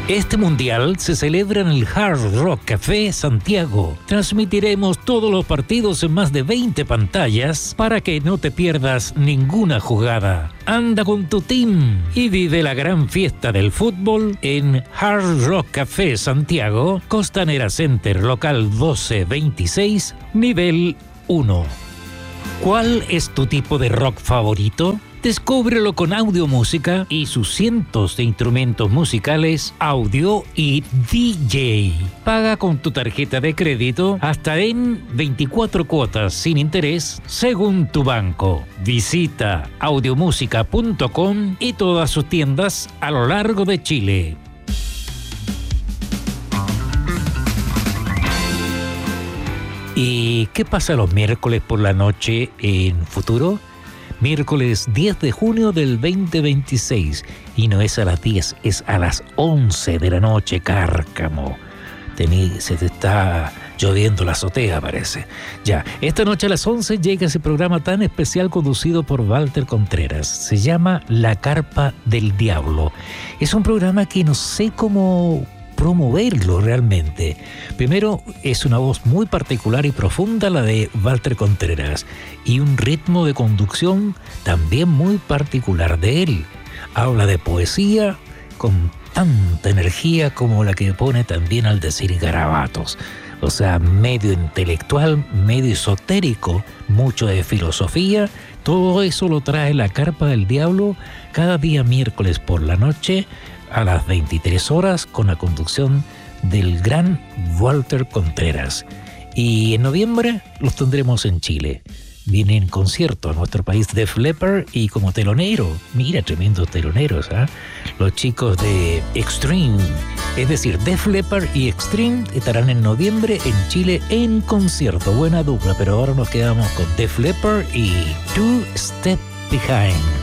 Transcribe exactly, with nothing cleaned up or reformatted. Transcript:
Este mundial se celebra en el Hard Rock Café Santiago. Transmitiremos todos los partidos en más de veinte pantallas para que no te pierdas ninguna jugada. Anda con tu team y vive la gran fiesta del fútbol en Hard Rock Café Santiago, Costanera Center, local doce veintiséis, nivel uno. ¿Cuál es tu tipo de rock favorito? Descúbrelo con Audio Música y sus cientos de instrumentos musicales, audio y D J. Paga con tu tarjeta de crédito hasta en veinticuatro cuotas sin interés según tu banco. Visita audiomusica punto com y todas sus tiendas a lo largo de Chile. ¿Y qué pasa los miércoles por la noche en Futuro? Miércoles diez de junio del veinte veintiséis. Y no es a las diez, es a las once de la noche, Cárcamo. Tení, se te está lloviendo la azotea, parece. Ya, esta noche a las once llega ese programa tan especial conducido por Walter Contreras. Se llama La Carpa del Diablo. Es un programa que no sé cómo promoverlo realmente. Primero, es una voz muy particular y profunda la de Walter Contreras y un ritmo de conducción también muy particular de él. Habla de poesía con tanta energía como la que pone también al decir garabatos. O sea, medio intelectual, medio esotérico, mucho de filosofía. Todo eso lo trae La Carpa del Diablo cada día miércoles por la noche a las veintitrés horas con la conducción del gran Walter Contreras. Y en noviembre los tendremos en Chile. Viene en concierto a nuestro país Def Leppard y como telonero, mira, tremendos teloneros, ¿eh? Los chicos de Extreme, es decir, Def Leppard y Extreme estarán en noviembre en Chile en concierto. Buena dupla, pero ahora nos quedamos con Def Leppard y Two Step Behind.